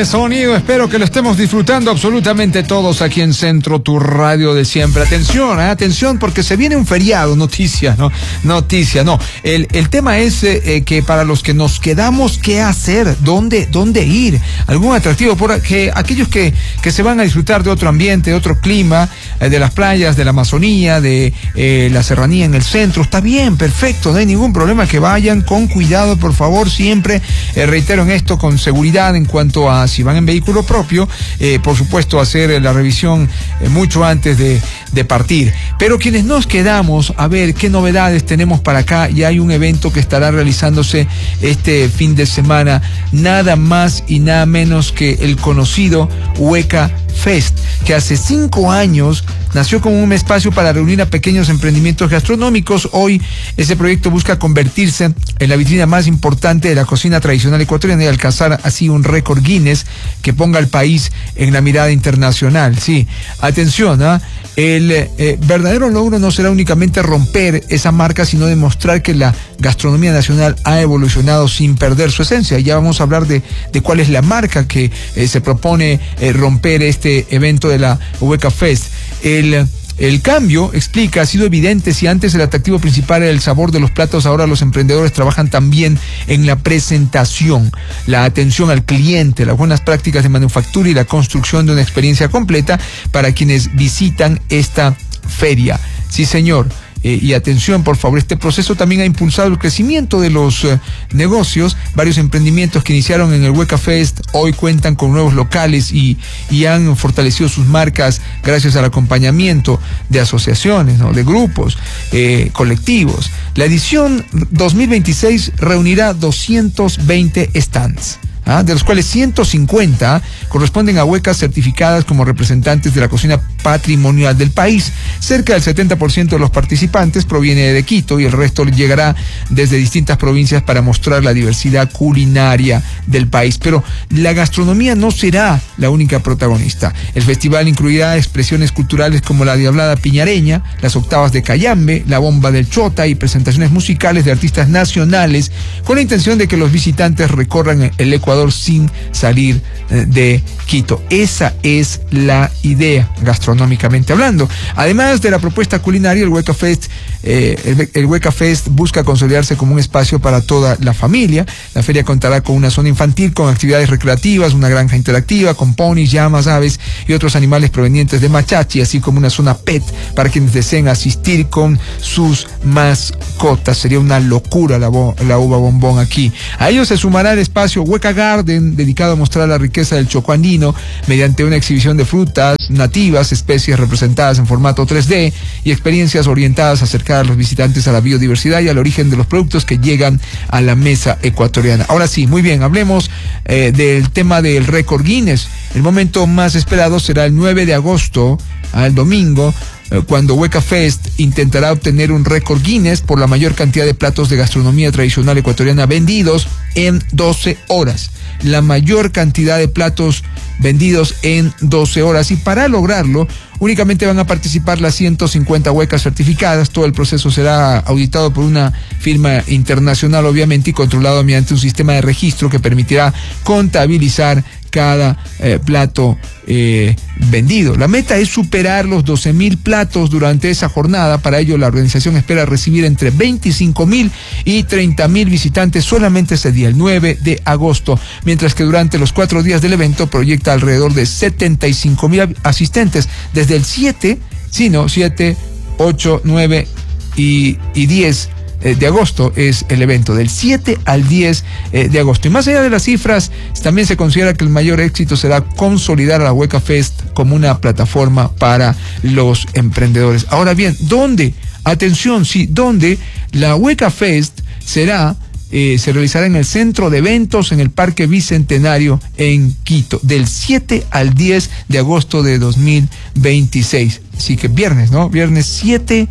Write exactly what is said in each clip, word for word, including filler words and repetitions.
de sonido. Espero que lo estemos disfrutando absolutamente todos aquí en Centro, tu radio de siempre. Atención, ¿eh? atención, porque se viene un feriado. Noticia, ¿no? Noticia, no. El, el tema es eh, que para los que nos quedamos, ¿qué hacer? ¿Dónde, dónde ir? ¿Algún atractivo? Porque aquellos que, que se van a disfrutar de otro ambiente, de otro clima, eh, de las playas, de la Amazonía, de eh, la serranía en el centro, está bien, perfecto, no hay ningún problema, que vayan con cuidado, por favor, siempre, eh, reitero en esto, con seguridad en cuanto a si van en vehículo propio, eh, por supuesto hacer la revisión eh, mucho antes de, de partir. Pero quienes nos quedamos, a ver qué novedades tenemos para acá, y hay un evento que estará realizándose este fin de semana, nada más y nada menos que el conocido Hueca Fest, que hace cinco años nació como un espacio para reunir a pequeños emprendimientos gastronómicos. Hoy ese proyecto busca convertirse en la vitrina más importante de la cocina tradicional ecuatoriana y alcanzar así un récord Guinness que ponga al país en la mirada internacional. Sí, atención, ¿eh? el eh, verdadero logro no será únicamente romper esa marca, sino demostrar que la gastronomía nacional ha evolucionado sin perder su esencia. Y ya vamos a hablar de, de cuál es la marca que eh, se propone eh, romper este evento de la Hueca Fest. El, el cambio, explica, ha sido evidente. Si antes el atractivo principal era el sabor de los platos, ahora los emprendedores trabajan también en la presentación, la atención al cliente, las buenas prácticas de manufactura y la construcción de una experiencia completa para quienes visitan esta feria. Sí, señor. Eh, y atención, por favor, este proceso también ha impulsado el crecimiento de los eh, negocios. Varios emprendimientos que iniciaron en el Hueca Fest hoy cuentan con nuevos locales y, y han fortalecido sus marcas gracias al acompañamiento de asociaciones, ¿no? de grupos, eh, colectivos. La edición dos mil veintiséis reunirá doscientos veinte stands. ¿Ah? De los cuales ciento cincuenta corresponden a huecas certificadas como representantes de la cocina patrimonial del país. Cerca del setenta por ciento de los participantes proviene de Quito y el resto llegará desde distintas provincias para mostrar la diversidad culinaria del país. Pero la gastronomía no será la única protagonista. El festival incluirá expresiones culturales como la diablada piñareña, las octavas de Cayambe, la bomba del Chota y presentaciones musicales de artistas nacionales, con la intención de que los visitantes recorran el Ecuador sin salir de Quito. Esa es la idea, gastronómicamente hablando. Además de la propuesta culinaria, el Hueca Fest, eh, el, el Hueca Fest busca consolidarse como un espacio para toda la familia. La feria contará con una zona infantil con actividades recreativas, una granja interactiva con ponis, llamas, aves y otros animales provenientes de Machachi, así como una zona pet para quienes deseen asistir con sus mascotas. Sería una locura la, bo, la uva bombón aquí. A ello se sumará el espacio Hueca Garden, dedicado a mostrar la riqueza del Chocó andino mediante una exhibición de frutas nativas, especies representadas en formato tres D y experiencias orientadas a acercar a los visitantes a la biodiversidad y al origen de los productos que llegan a la mesa ecuatoriana. Ahora sí, muy bien, hablemos eh, del tema del récord Guinness. El momento más esperado será el nueve de agosto, al domingo, cuando Hueca Fest intentará obtener un récord Guinness por la mayor cantidad de platos de gastronomía tradicional ecuatoriana vendidos en doce horas. La mayor cantidad de platos vendidos en doce horas. Y para lograrlo, únicamente van a participar las ciento cincuenta huecas certificadas. Todo el proceso será auditado por una firma internacional, obviamente, y controlado mediante un sistema de registro que permitirá contabilizar cada eh, plato eh, vendido. La meta es superar los doce mil platos durante esa jornada. Para ello, la organización espera recibir entre veinticinco mil y treinta mil visitantes solamente ese día, el nueve de agosto, mientras que durante los cuatro días del evento proyecta alrededor de setenta y cinco mil asistentes desde el siete, sí, no, siete, ocho, nueve y, y diez de agosto es el evento, del siete al diez de agosto. Y más allá de las cifras, también se considera que el mayor éxito será consolidar a la Hueca Fest como una plataforma para los emprendedores. Ahora bien, ¿dónde? Atención, sí, ¿dónde? La Hueca Fest será, eh, se realizará en el centro de eventos en el Parque Bicentenario en Quito, del siete al diez de agosto de dos mil veintiséis. Así que viernes, ¿no? Viernes siete,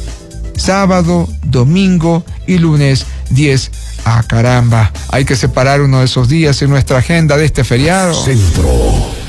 sábado, domingo y lunes diez. Ah, caramba, hay que separar uno de esos días en nuestra agenda de este feriado. Centro.